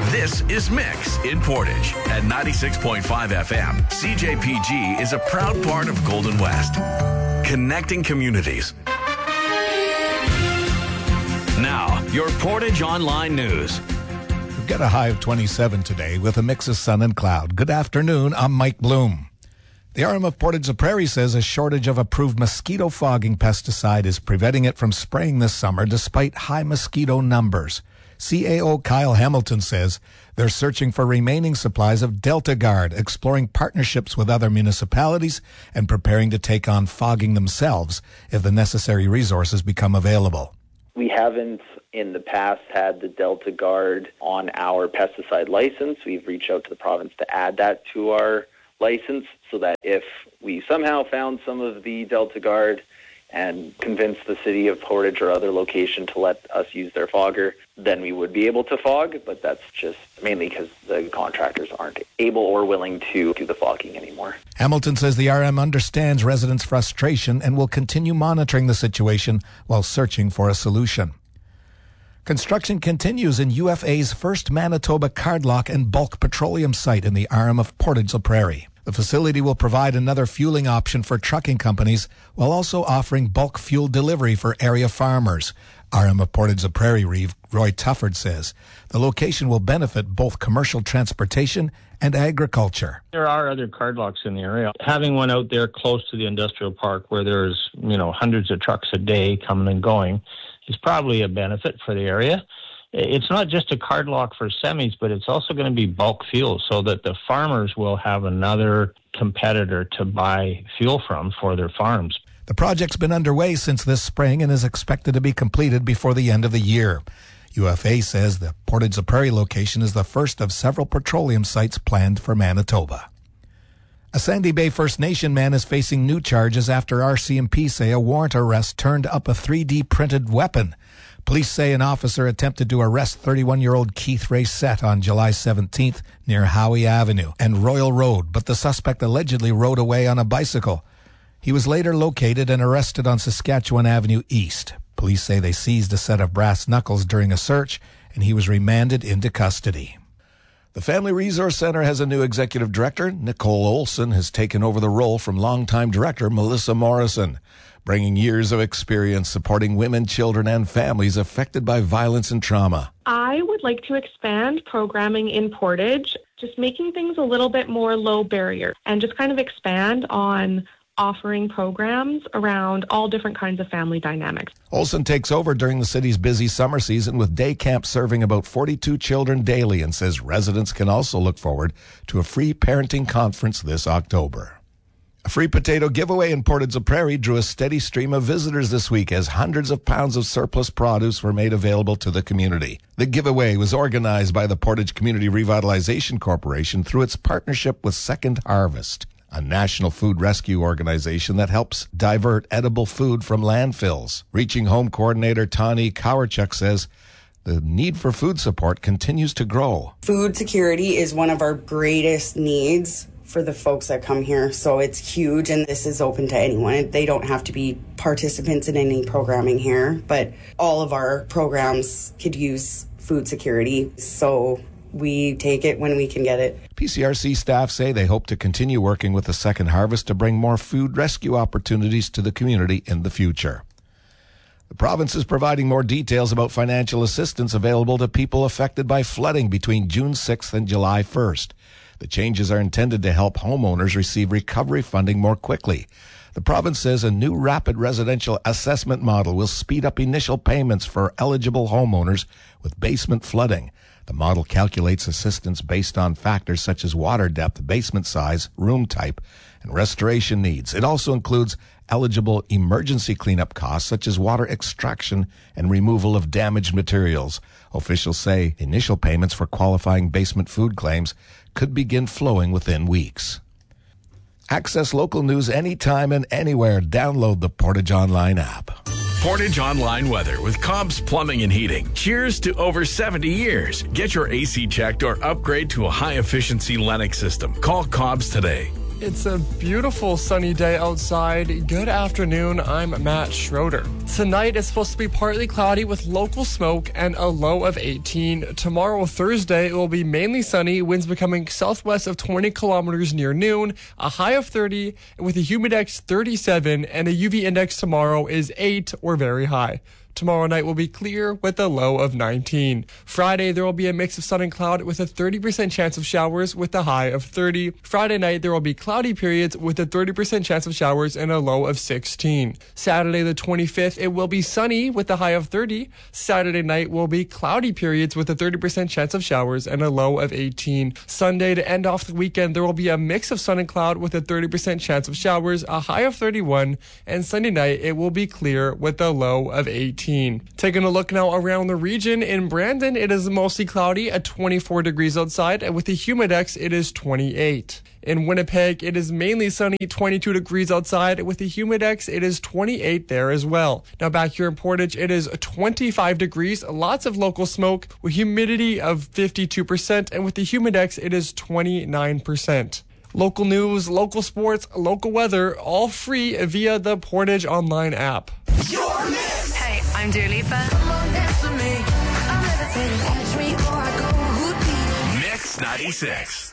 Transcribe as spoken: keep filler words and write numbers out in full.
This is Mix in Portage at ninety-six point five F M. C J P G is a proud part of Golden West, connecting communities. Now, your Portage Online News. We've got a high of twenty-seven today with a mix of sun and cloud. Good afternoon, I'm Mike Bloom. The R M of Portage la Prairie says a shortage of approved mosquito fogging pesticide is preventing it from spraying this summer despite high mosquito numbers. C A O Kyle Hamilton says they're searching for remaining supplies of Delta Guard, exploring partnerships with other municipalities, and preparing to take on fogging themselves if the necessary resources become available. We haven't in the past had the Delta Guard on our pesticide license. We've reached out to the province to add that to our license so that if we somehow found some of the Delta Guard and convinced the city of Portage or other location to let us use their fogger, then we would be able to fog, but that's just mainly because the contractors aren't able or willing to do the fogging anymore. Hamilton says the R M understands residents' frustration and will continue monitoring the situation while searching for a solution. Construction continues in U F A's first Manitoba cardlock and bulk petroleum site in the R M of Portage la Prairie. The facility will provide another fueling option for trucking companies while also offering bulk fuel delivery for area farmers. R M of Portage la Prairie Reeve Roy Tufford says the location will benefit both commercial transportation and agriculture. There are other cardlocks in the area. Having one out there close to the industrial park where there's, you know, hundreds of trucks a day coming and going is probably a benefit for the area. It's not just a cardlock for semis, but it's also going to be bulk fuel so that the farmers will have another competitor to buy fuel from for their farms. The project's been underway since this spring and is expected to be completed before the end of the year. U F A says the Portage la Prairie location is the first of several petroleum sites planned for Manitoba. A Sandy Bay First Nation man is facing new charges after R C M P say a warrant arrest turned up a three D printed weapon. Police say an officer attempted to arrest thirty-one-year-old Keith Raysett on July seventeenth near Howie Avenue and Royal Road, but the suspect allegedly rode away on a bicycle. He was later located and arrested on Saskatchewan Avenue East. Police say they seized a set of brass knuckles during a search, and he was remanded into custody. The Family Resource Center has a new executive director. Nicole Olson has taken over the role from longtime director Melissa Morrison, bringing years of experience supporting women, children, and families affected by violence and trauma. I would like to expand programming in Portage, just making things a little bit more low barrier and just kind of expand on offering programs around all different kinds of family dynamics. Olson takes over during the city's busy summer season with day camp serving about forty-two children daily and says residents can also look forward to a free parenting conference this October. A free potato giveaway in Portage la Prairie drew a steady stream of visitors this week as hundreds of pounds of surplus produce were made available to the community. The giveaway was organized by the Portage Community Revitalization Corporation through its partnership with Second Harvest, a national food rescue organization that helps divert edible food from landfills. Reaching Home coordinator Tani Kowarchuk says the need for food support continues to grow. Food security is one of our greatest needs for the folks that come here, so it's huge, and this is open to anyone. They don't have to be participants in any programming here, but all of our programs could use food security, so we take it when we can get it. P C R C staff say they hope to continue working with the Second Harvest to bring more food rescue opportunities to the community in the future. The province is providing more details about financial assistance available to people affected by flooding between June sixth and July first. The changes are intended to help homeowners receive recovery funding more quickly. The province says a new rapid residential assessment model will speed up initial payments for eligible homeowners with basement flooding. The model calculates assistance based on factors such as water depth, basement size, room type, and restoration needs. It also includes eligible emergency cleanup costs such as water extraction and removal of damaged materials. Officials say initial payments for qualifying basement food claims could begin flowing within weeks. Access local news anytime and anywhere. Download the Portage Online app. Portage Online weather with Cobb's Plumbing and Heating. Cheers to over seventy years. Get your A C checked or upgrade to a high-efficiency Lennox system. Call Cobb's today. It's a beautiful sunny day outside. Good afternoon, I'm Matt Schroeder. Tonight is supposed to be partly cloudy with local smoke and a low of eighteen. Tomorrow, Thursday, it will be mainly sunny, winds becoming southwest of twenty kilometers near noon, a high of thirty, with a humidex thirty-seven, and a U V index tomorrow is eight or very high. Tomorrow night will be clear with a low of nineteen. Friday, there will be a mix of sun and cloud with a thirty percent chance of showers with a high of thirty. Friday night, there will be cloudy periods with a thirty percent chance of showers and a low of sixteen. Saturday, the twenty-fifth, it will be sunny with a high of thirty. Saturday night will be cloudy periods with a thirty percent chance of showers and a low of eighteen. Sunday, to end off the weekend, there will be a mix of sun and cloud with a thirty percent chance of showers, a high of thirty-one. And Sunday night, it will be clear with a low of eighteen. Taking a look now around the region, in Brandon, it is mostly cloudy at twenty-four degrees outside, and with the humidex, it is twenty-eight. In Winnipeg, it is mainly sunny, twenty-two degrees outside. With the humidex, it is twenty-eight there as well. Now back here in Portage, it is twenty-five degrees, lots of local smoke, with humidity of fifty-two percent, and with the humidex, it is twenty-nine percent. Local news, local sports, local weather, all free via the Portage Online app. Hey, I'm Dua Lipa. Mix ninety-six.